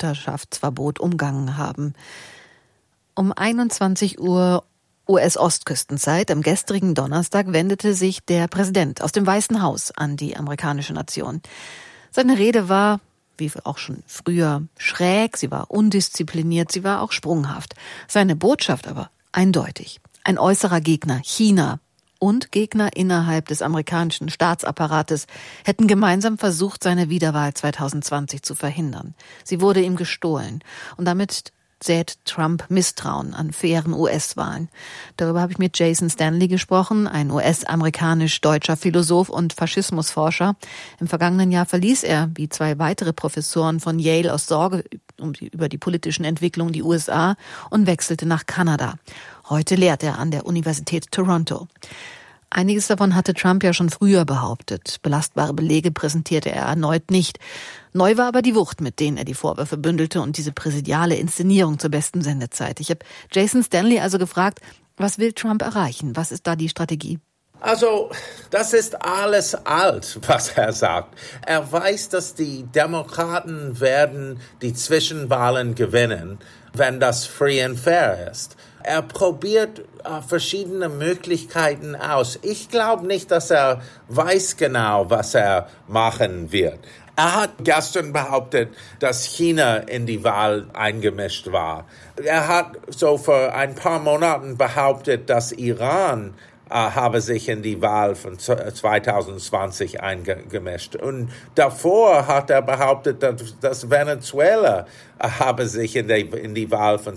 Mutterschaftsverbot umgangen haben. Um 21 Uhr US-Ostküstenzeit am gestrigen Donnerstag wendete sich der Präsident aus dem Weißen Haus an die amerikanische Nation. Seine Rede war, wie auch schon früher, schräg, sie war undiszipliniert, sie war auch sprunghaft. Seine Botschaft aber eindeutig. Ein äußerer Gegner, China, und Gegner innerhalb des amerikanischen Staatsapparates hätten gemeinsam versucht, seine Wiederwahl 2020 zu verhindern. Sie wurde ihm gestohlen. Und damit sät Trump Misstrauen an fairen US-Wahlen. Darüber habe ich mit Jason Stanley gesprochen, ein US-amerikanisch-deutscher Philosoph und Faschismusforscher. Im vergangenen Jahr verließ er, wie 2 weitere Professoren von Yale, aus Sorge über die politischen Entwicklungen die USA und wechselte nach Kanada. Heute lehrt er an der Universität Toronto. Einiges davon hatte Trump ja schon früher behauptet. Belastbare Belege präsentierte er erneut nicht. Neu war aber die Wucht, mit denen er die Vorwürfe bündelte und diese präsidiale Inszenierung zur besten Sendezeit. Ich habe Jason Stanley also gefragt, was will Trump erreichen? Was ist da die Strategie? Also, das ist alles alt, was er sagt. Er weiß, dass die Demokraten werden die Zwischenwahlen gewinnen, wenn das free and fair ist. Er probiert verschiedene Möglichkeiten aus. Ich glaube nicht, dass er weiß genau, was er machen wird. Er hat gestern behauptet, dass China in die Wahl eingemischt war. Er hat so vor ein paar Monaten behauptet, dass Iran habe sich in die Wahl von 2020 eingemischt. Und davor hat er behauptet, dass Venezuela habe sich in die Wahl von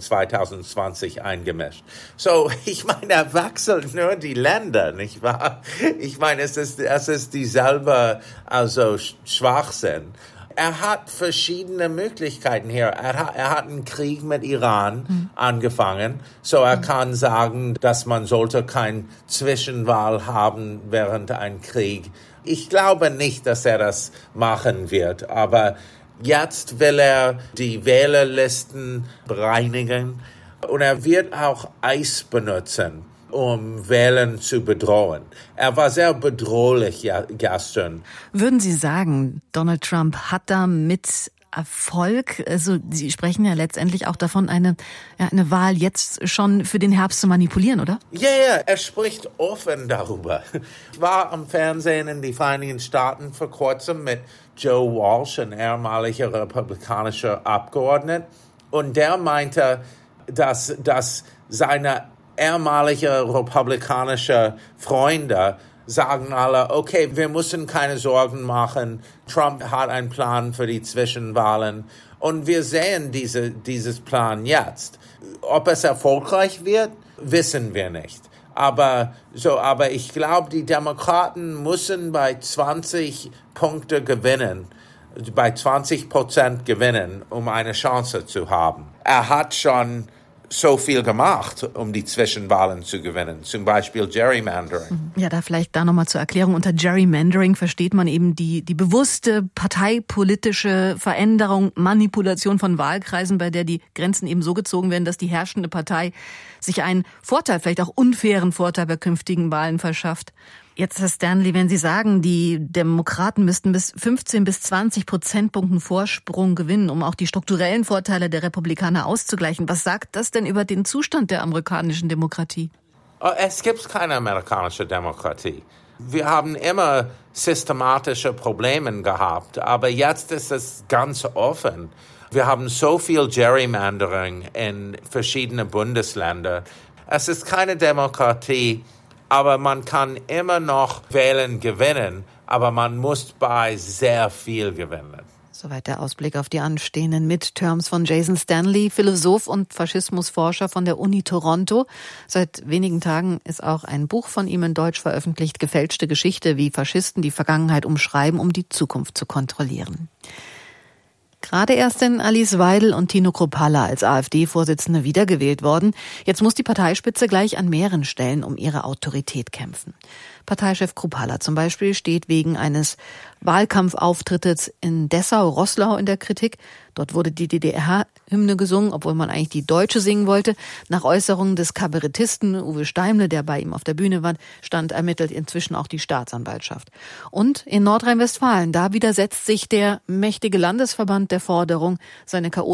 2020 eingemischt. So, ich meine, er wechselt nur die Länder, nicht wahr? Ich meine, es ist dieselbe, also Schwachsinn. Er hat verschiedene Möglichkeiten hier. Er hat einen Krieg mit Iran angefangen. So er kann sagen, dass man sollte keine Zwischenwahl haben während einem Krieg. Ich glaube nicht, dass er das machen wird. Aber jetzt will er die Wählerlisten bereinigen. Und er wird auch Eis benutzen, um Wählen zu bedrohen. Er war sehr bedrohlich gestern. Würden Sie sagen, Donald Trump hat da mit Erfolg, also Sie sprechen ja letztendlich auch davon, eine Wahl jetzt schon für den Herbst zu manipulieren, oder? Ja, er spricht offen darüber. Ich war am Fernsehen in den Vereinigten Staaten vor kurzem mit Joe Walsh, ein ehemaliger republikanischer Abgeordneter, und der meinte, dass seine ehemalige republikanische Freunde sagen alle, okay, wir müssen keine Sorgen machen. Trump hat einen Plan für die Zwischenwahlen und wir sehen dieses Plan jetzt. Ob es erfolgreich wird, wissen wir nicht. Aber ich glaube, die Demokraten müssen bei 20 Punkte gewinnen, bei 20% gewinnen, um eine Chance zu haben. Er hat schon so viel gemacht, um die Zwischenwahlen zu gewinnen, zum Beispiel Gerrymandering. Ja, vielleicht nochmal zur Erklärung. Unter Gerrymandering versteht man eben die bewusste parteipolitische Veränderung, Manipulation von Wahlkreisen, bei der die Grenzen eben so gezogen werden, dass die herrschende Partei sich einen Vorteil, vielleicht auch unfairen Vorteil bei künftigen Wahlen verschafft. Jetzt, Herr Stanley, wenn Sie sagen, die Demokraten müssten bis 15 bis 20 Prozentpunkten Vorsprung gewinnen, um auch die strukturellen Vorteile der Republikaner auszugleichen, was sagt das denn über den Zustand der amerikanischen Demokratie? Es gibt keine amerikanische Demokratie. Wir haben immer systematische Probleme gehabt, aber jetzt ist es ganz offen. Wir haben so viel Gerrymandering in verschiedenen Bundesländern. Es ist keine Demokratie. Aber man kann immer noch Wählen gewinnen, aber man muss bei sehr viel gewinnen. Soweit der Ausblick auf die anstehenden Midterms von Jason Stanley, Philosoph und Faschismusforscher von der Uni Toronto. Seit wenigen Tagen ist auch ein Buch von ihm in Deutsch veröffentlicht, Gefälschte Geschichte, wie Faschisten die Vergangenheit umschreiben, um die Zukunft zu kontrollieren. Gerade erst sind Alice Weidel und Tino Kruppalla als AfD-Vorsitzende wiedergewählt worden. Jetzt muss die Parteispitze gleich an mehreren Stellen um ihre Autorität kämpfen. Parteichef Kruppalla zum Beispiel steht wegen eines Wahlkampfauftrittes in Dessau-Roßlau in der Kritik. Dort wurde die DDR-Hymne gesungen, obwohl man eigentlich die deutsche singen wollte. Nach Äußerungen des Kabarettisten Uwe Steimle, der bei ihm auf der Bühne war, ermittelt inzwischen auch die Staatsanwaltschaft. Und in Nordrhein-Westfalen, da widersetzt sich der mächtige Landesverband der Forderung, seine